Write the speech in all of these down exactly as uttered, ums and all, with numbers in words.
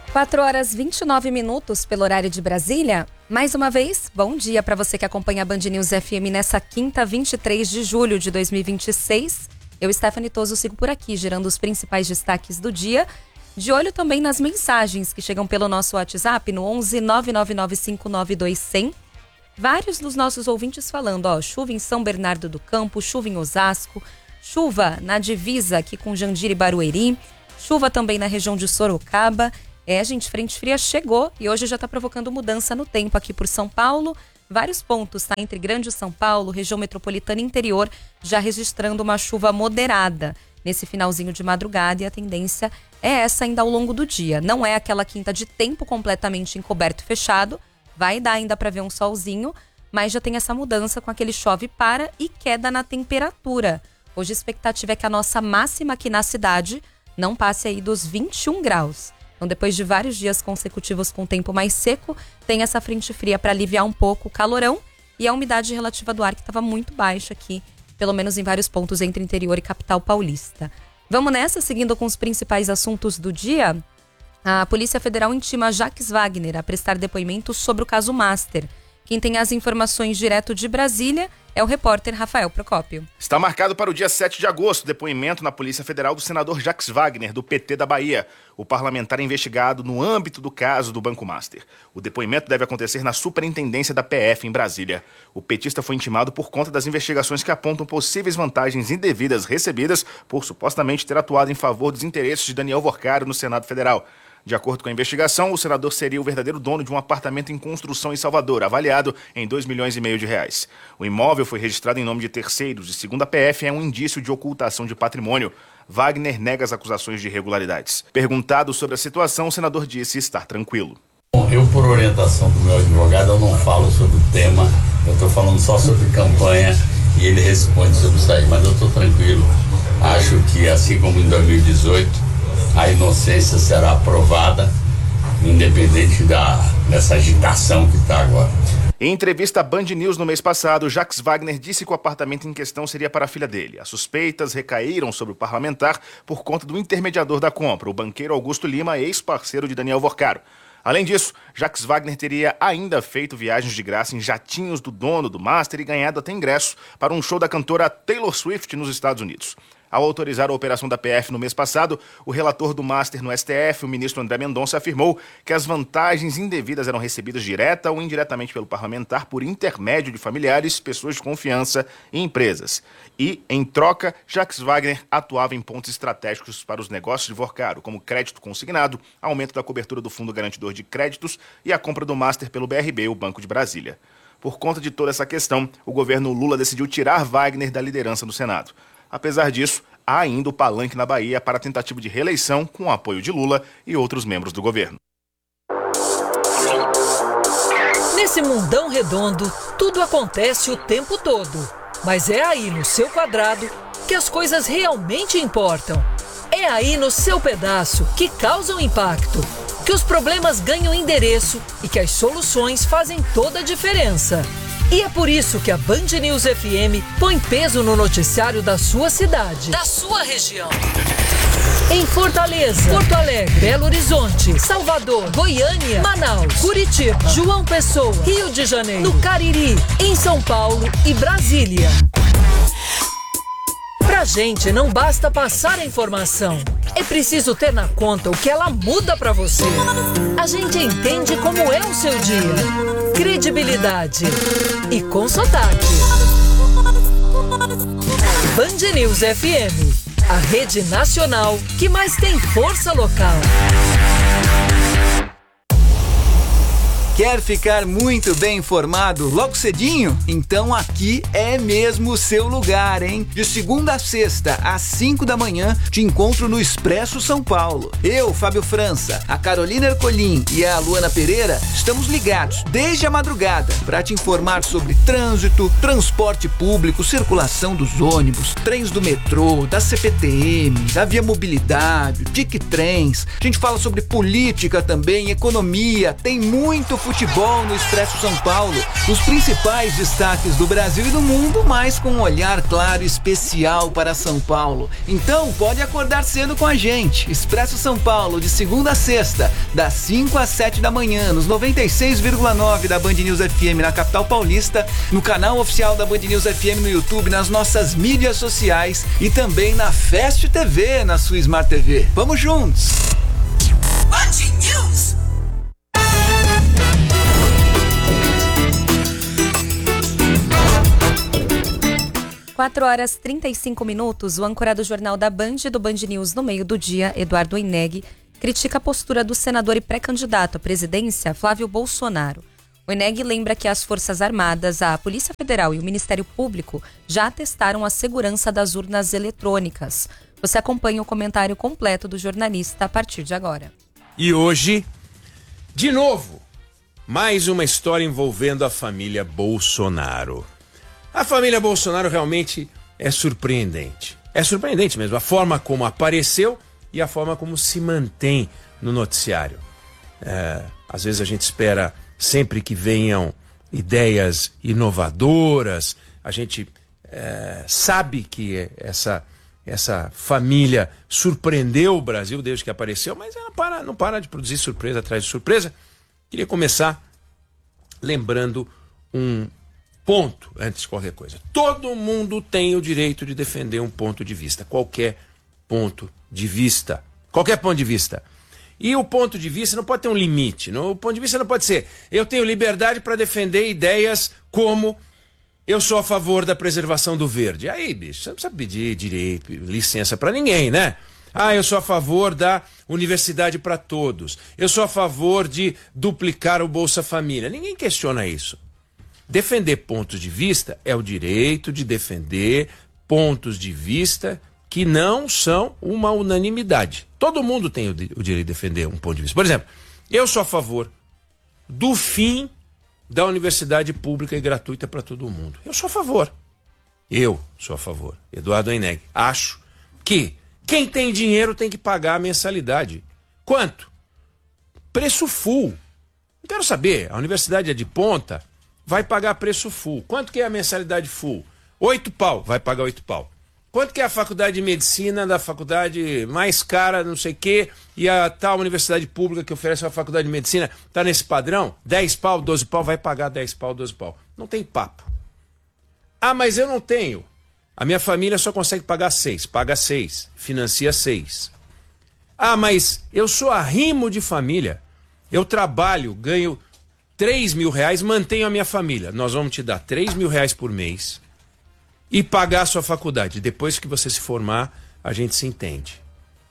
quatro horas e vinte e nove minutos pelo horário de Brasília. Mais uma vez, bom dia para você que acompanha a Band News F M nessa quinta, vinte e três de julho de dois mil e vinte e seis. Eu, Stephanie Toso, sigo por aqui, gerando os principais destaques do dia. De olho também nas mensagens que chegam pelo nosso WhatsApp no onze nove nove nove cinco nove dois zero zero. Vários dos nossos ouvintes falando, ó, chuva em São Bernardo do Campo, chuva em Osasco, chuva na divisa aqui com Jandira e Barueri, chuva também na região de Sorocaba. É, gente, frente fria chegou e hoje já está provocando mudança no tempo aqui por São Paulo. Vários pontos, tá? Entre Grande São Paulo, região metropolitana e interior, já registrando uma chuva moderada nesse finalzinho de madrugada, e a tendência é essa ainda ao longo do dia. Não é aquela quinta de tempo completamente encoberto e fechado, vai dar ainda para ver um solzinho, mas já tem essa mudança com aquele chove para e queda na temperatura. Hoje a expectativa é que a nossa máxima aqui na cidade não passe aí dos vinte e um graus. Então, depois de vários dias consecutivos com tempo mais seco, tem essa frente fria para aliviar um pouco o calorão e a umidade relativa do ar que estava muito baixa aqui, pelo menos em vários pontos entre interior e capital paulista. Vamos nessa, seguindo com os principais assuntos do dia. A Polícia Federal intima Jacques Wagner a prestar depoimento sobre o caso Master. Quem tem as informações direto de Brasília é o repórter Rafael Procópio. Está marcado para o dia sete de agosto o depoimento na Polícia Federal do senador Jacques Wagner, do P T da Bahia, o parlamentar investigado no âmbito do caso do Banco Master. O depoimento deve acontecer na Superintendência da P F em Brasília. O petista foi intimado por conta das investigações que apontam possíveis vantagens indevidas recebidas por supostamente ter atuado em favor dos interesses de Daniel Worcário no Senado Federal. De acordo com a investigação, o senador seria o verdadeiro dono de um apartamento em construção em Salvador, avaliado em dois milhões e meio de reais. O imóvel foi registrado em nome de terceiros e, segundo a P F, é um indício de ocultação de patrimônio. Wagner nega as acusações de irregularidades. Perguntado sobre a situação, o senador disse estar tranquilo. Bom, eu, por orientação do meu advogado, eu não falo sobre o tema, eu estou falando só sobre campanha e ele responde sobre isso aí, mas eu estou tranquilo. Acho que, assim como em dois mil e dezoito, a inocência será aprovada, independente da, dessa agitação que está agora. Em entrevista à Band News no mês passado, Jacques Wagner disse que o apartamento em questão seria para a filha dele. As suspeitas recaíram sobre o parlamentar por conta do intermediador da compra, o banqueiro Augusto Lima, ex-parceiro de Daniel Worcário. Além disso, Jacques Wagner teria ainda feito viagens de graça em jatinhos do dono do Master e ganhado até ingresso para um show da cantora Taylor Swift nos Estados Unidos. Ao autorizar a operação da P F no mês passado, o relator do Master no S T F, o ministro André Mendonça, afirmou que as vantagens indevidas eram recebidas direta ou indiretamente pelo parlamentar por intermédio de familiares, pessoas de confiança e empresas. E, em troca, Jacques Wagner atuava em pontos estratégicos para os negócios de Worcário, como crédito consignado, aumento da cobertura do Fundo Garantidor de Créditos e a compra do Master pelo B R B, o Banco de Brasília. Por conta de toda essa questão, o governo Lula decidiu tirar Wagner da liderança no Senado. Apesar disso, há ainda o palanque na Bahia para a tentativa de reeleição com o apoio de Lula e outros membros do governo. Nesse mundão redondo, tudo acontece o tempo todo. Mas é aí no seu quadrado que as coisas realmente importam. É aí no seu pedaço que causam impacto, que os problemas ganham endereço e que as soluções fazem toda a diferença. E é por isso que a Band News F M põe peso no noticiário da sua cidade, da sua região. Em Fortaleza, Porto Alegre, Belo Horizonte, Salvador, Goiânia, Manaus, Curitiba, João Pessoa, Rio de Janeiro, no Cariri, em São Paulo e Brasília. Pra gente não basta passar a informação, é preciso ter na conta o que ela muda pra você. A gente entende como é o seu dia. Credibilidade e com sotaque. Band News F M, a rede nacional que mais tem força local. Quer ficar muito bem informado logo cedinho? Então aqui é mesmo o seu lugar, hein? De segunda a sexta, às cinco da manhã, te encontro no Expresso São Paulo. Eu, Fábio França, a Carolina Ercolim e a Luana Pereira estamos ligados desde a madrugada para te informar sobre trânsito, transporte público, circulação dos ônibus, trens do metrô, da C P T M, da Via Mobilidade, Tic Trens. A gente fala sobre política também, economia, tem muito futebol futebol no Expresso São Paulo. Os principais destaques do Brasil e do mundo, mas com um olhar claro e especial para São Paulo. Então, pode acordar cedo com a gente. Expresso São Paulo, de segunda a sexta, das cinco às sete da manhã, nos noventa e seis vírgula nove da Band News F M na capital paulista, no canal oficial da Band News F M no YouTube, nas nossas mídias sociais e também na Fast T V, na sua Smart T V. Vamos juntos! Band News. quatro horas e trinta e cinco minutos, o âncora do Jornal da Band e do Band News no meio do dia, Eduardo Oineg, critica a postura do senador e pré-candidato à presidência, Flávio Bolsonaro. O Oineg lembra que as Forças Armadas, a Polícia Federal e o Ministério Público já atestaram a segurança das urnas eletrônicas. Você acompanha o comentário completo do jornalista a partir de agora. E hoje, de novo, mais uma história envolvendo a família Bolsonaro. A família Bolsonaro realmente é surpreendente. É surpreendente mesmo, a forma como apareceu e a forma como se mantém no noticiário. É, às vezes a gente espera sempre que venham ideias inovadoras, a gente é, sabe que essa, essa família surpreendeu o Brasil desde que apareceu, mas ela para, não para de produzir surpresa atrás de surpresa. Queria começar lembrando um ponto antes de qualquer coisa. Todo mundo tem o direito de defender um ponto de vista, qualquer ponto de vista, qualquer ponto de vista. E o ponto de vista não pode ter um limite. Não? O ponto de vista não pode ser: eu tenho liberdade para defender ideias como eu sou a favor da preservação do verde. Aí, bicho, você não precisa pedir direito, licença para ninguém, né? Ah, eu sou a favor da universidade para todos. Eu sou a favor de duplicar o Bolsa Família. Ninguém questiona isso. Defender pontos de vista é o direito de defender pontos de vista que não são uma unanimidade. Todo mundo tem o, o direito de defender um ponto de vista. Por exemplo, eu sou a favor do fim da universidade pública e gratuita para todo mundo. Eu sou a favor. Eu sou a favor. Eduardo Oineg. Acho que quem tem dinheiro tem que pagar a mensalidade. Quanto? Preço full. Não quero saber. A universidade é de ponta, vai pagar preço full. Quanto que é a mensalidade full? Oito pau. Vai pagar oito pau. Quanto que é a faculdade de medicina da faculdade mais cara, não sei o quê, e a tal universidade pública que oferece a faculdade de medicina está nesse padrão? dez pau, doze pau, vai pagar dez pau, doze pau. Não tem papo. Ah, mas eu não tenho. A minha família só consegue pagar seis. Paga seis. Financia seis. Ah, mas eu sou arrimo de família. Eu trabalho, ganho três mil reais, mantenho a minha família. Nós vamos te dar três mil reais por mês e pagar a sua faculdade. Depois que você se formar, a gente se entende.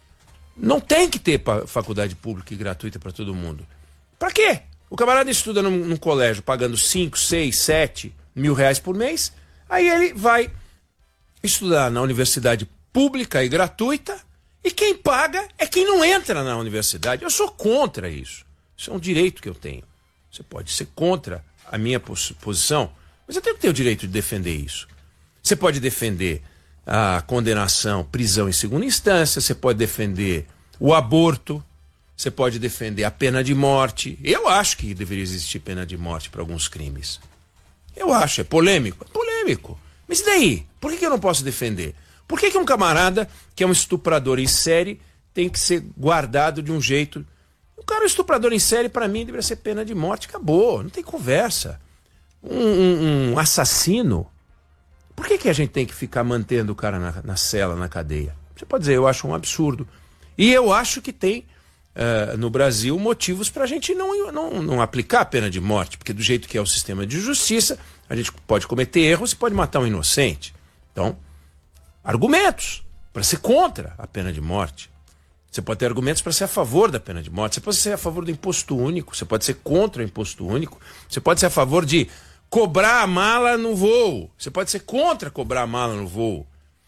Não tem que ter faculdade pública e gratuita para todo mundo. Para quê? O camarada estuda num, num colégio pagando cinco, seis, sete mil reais por mês, aí ele vai estudar na universidade pública e gratuita, e quem paga é quem não entra na universidade. Eu sou contra isso. Isso é um direito que eu tenho. Você pode ser contra a minha pos- posição, mas eu tenho que ter o direito de defender isso. Você pode defender a condenação, prisão em segunda instância, você pode defender o aborto, você pode defender a pena de morte. Eu acho que deveria existir pena de morte para alguns crimes. Eu acho, é polêmico. É polêmico. Mas e daí? Por que eu não posso defender? Por que que um camarada que é um estuprador em série tem que ser guardado de um jeito? O cara, um estuprador em série, para mim, deveria ser pena de morte. Acabou, não tem conversa. Um, um, um assassino... Por que que a gente tem que ficar mantendo o cara na, na cela, na cadeia? Você pode dizer, eu acho um absurdo. E eu acho que tem, uh, no Brasil, motivos para a gente não, não, não aplicar a pena de morte, porque do jeito que é o sistema de justiça, a gente pode cometer erros e pode matar um inocente. Então, argumentos para ser contra a pena de morte. Você pode ter argumentos para ser a favor da pena de morte. Você pode ser a favor do imposto único, você pode ser contra o imposto único, você pode ser a favor de cobrar a mala no voo. Você pode ser contra cobrar a mala no voo.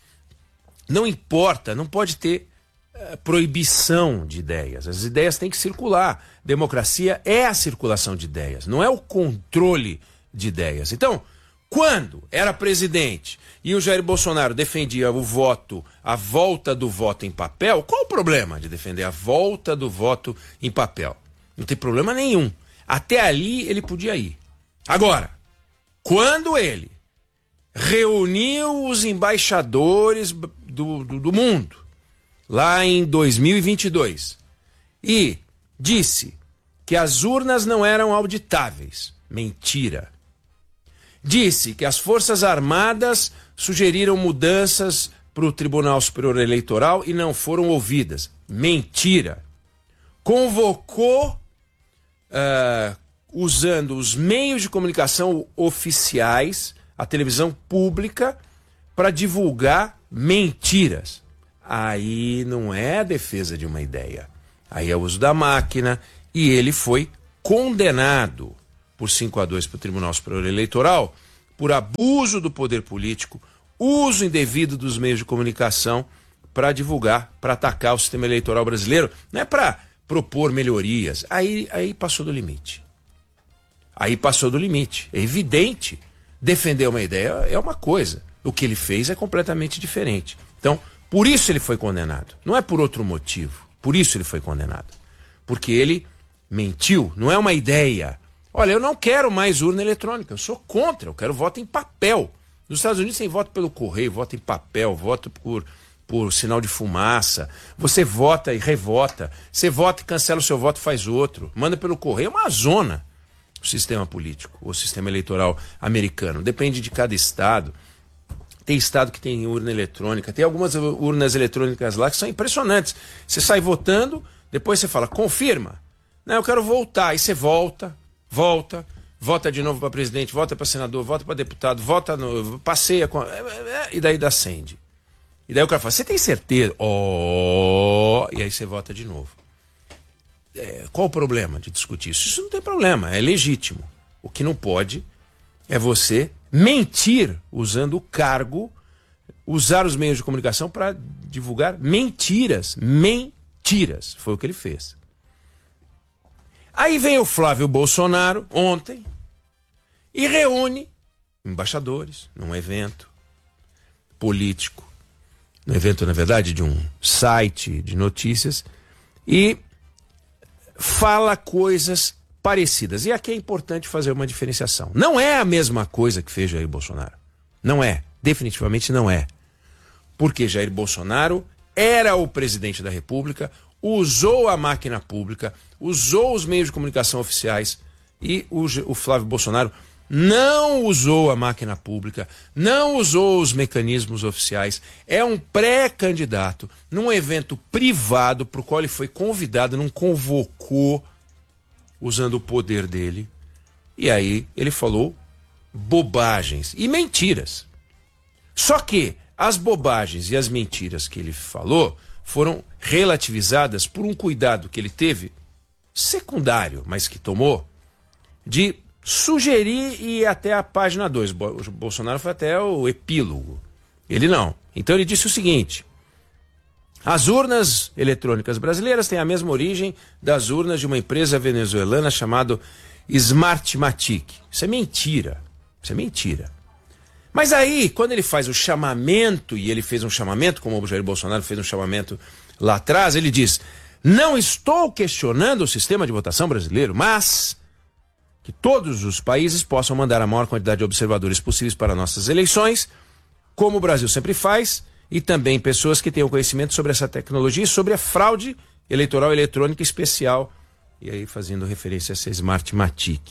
Não importa, não pode ter uh, proibição de ideias. As ideias têm que circular. Democracia é a circulação de ideias, não é o controle de ideias. Então, quando era presidente e o Jair Bolsonaro defendia o voto, a volta do voto em papel, qual o problema de defender a volta do voto em papel? Não tem problema nenhum. Até ali ele podia ir. Agora, quando ele reuniu os embaixadores do, do, do mundo, lá em dois mil e vinte e dois, e disse que as urnas não eram auditáveis, mentira. Disse que as Forças Armadas sugeriram mudanças para o Tribunal Superior Eleitoral e não foram ouvidas, mentira. Convocou, uh, usando os meios de comunicação oficiais, a televisão pública, para divulgar mentiras. Aí não é a defesa de uma ideia. Aí é o uso da máquina e ele foi condenado por cinco a dois para o Tribunal Superior Eleitoral por abuso do poder político, uso indevido dos meios de comunicação para divulgar, para atacar o sistema eleitoral brasileiro. Não é para propor melhorias. Aí, aí passou do limite. Aí passou do limite. É evidente. Defender uma ideia é uma coisa. O que ele fez é completamente diferente. Então, por isso ele foi condenado. Não é por outro motivo. Por isso ele foi condenado. Porque ele mentiu. Não é uma ideia. Olha, eu não quero mais urna eletrônica. Eu sou contra. Eu quero voto em papel. Nos Estados Unidos tem voto pelo correio, voto em papel, voto por, por sinal de fumaça. Você vota e revota. Você vota e cancela o seu voto, faz outro. Manda pelo correio. É uma zona o sistema político, o sistema eleitoral americano. Depende de cada estado. Tem estado que tem urna eletrônica. Tem algumas urnas eletrônicas lá que são impressionantes. Você sai votando, depois você fala, confirma. Não, eu quero voltar. Aí você volta, volta, vota de novo para presidente, vota para senador, vota para deputado, vota no, passeia com, e daí dá sende. E daí o cara fala, você tem certeza? Oh, e aí você vota de novo. É, qual o problema de discutir isso? Isso não tem problema, é legítimo. O que não pode é você mentir usando o cargo, usar os meios de comunicação para divulgar mentiras. Mentiras. Foi o que ele fez. Aí vem o Flávio Bolsonaro, ontem, e reúne embaixadores num evento político, num evento, na verdade, de um site de notícias, e fala coisas parecidas. E aqui é importante fazer uma diferenciação. Não é a mesma coisa que fez Jair Bolsonaro. Não é. Definitivamente não é. Porque Jair Bolsonaro era o presidente da República, usou a máquina pública, usou os meios de comunicação oficiais, e o, o Flávio Bolsonaro não usou a máquina pública, não usou os mecanismos oficiais, é um pré-candidato num evento privado para o qual ele foi convidado, não convocou, usando o poder dele. E aí ele falou bobagens e mentiras. Só que as bobagens e as mentiras que ele falou foram relativizadas por um cuidado que ele teve, secundário, mas que tomou, de sugerir e ir até a página dois. O Bolsonaro foi até o epílogo. Ele não. Então ele disse o seguinte: as urnas eletrônicas brasileiras têm a mesma origem das urnas de uma empresa venezuelana chamada Smartmatic. Isso é mentira. Isso é mentira. Mas aí, quando ele faz o chamamento, e ele fez um chamamento, como o Jair Bolsonaro fez um chamamento lá atrás, ele diz: não estou questionando o sistema de votação brasileiro, mas que todos os países possam mandar a maior quantidade de observadores possíveis para nossas eleições, como o Brasil sempre faz, e também pessoas que tenham conhecimento sobre essa tecnologia e sobre a fraude eleitoral eletrônica especial, e aí fazendo referência a essa Smartmatic.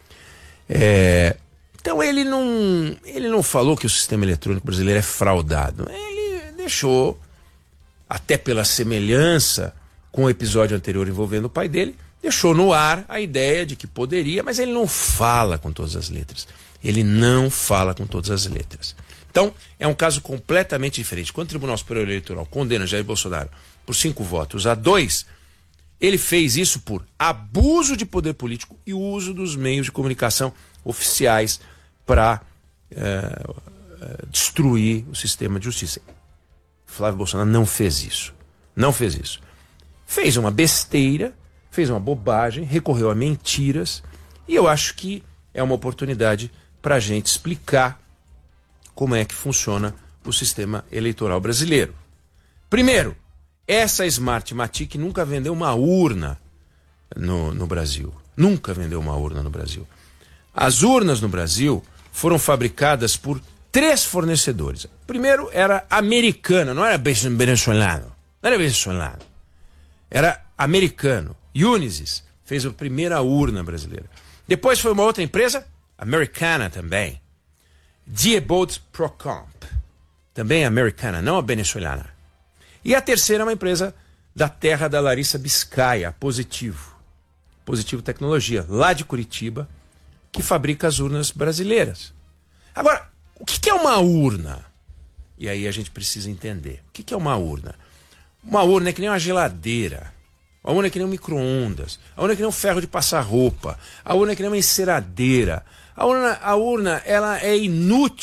É, então ele não, ele não falou que o sistema eletrônico brasileiro é fraudado, ele deixou, até pela semelhança com o episódio anterior envolvendo o pai dele, deixou no ar a ideia de que poderia, mas ele não fala com todas as letras. Ele não fala com todas as letras. Então, é um caso completamente diferente. Quando o Tribunal Superior Eleitoral condena Jair Bolsonaro por cinco votos a dois, ele fez isso por abuso de poder político e uso dos meios de comunicação oficiais para é, destruir o sistema de justiça. Flávio Bolsonaro não fez isso. Não fez isso. Fez uma besteira, fez uma bobagem, recorreu a mentiras, e eu acho que é uma oportunidade para a gente explicar como é que funciona o sistema eleitoral brasileiro. Primeiro, essa Smartmatic nunca vendeu uma urna no, no Brasil. Nunca vendeu uma urna no Brasil. As urnas no Brasil foram fabricadas por três fornecedores. O primeiro era americano, não era venezuelano. Não era venezuelano. Era americano. Unisys fez a primeira urna brasileira. Depois foi uma outra empresa, americana também. Diebold Procomp. Também americana, não a venezuelana. E a terceira é uma empresa da terra da Larissa Biscaia, Positivo. Positivo Tecnologia, lá de Curitiba, que fabrica as urnas brasileiras. Agora, o que é uma urna? E aí a gente precisa entender. O que é uma urna? Uma urna é que nem uma geladeira. A urna é que nem um micro-ondas. A urna é que nem um ferro de passar roupa. A urna é que nem uma enceradeira. A urna, a urna ela é inútil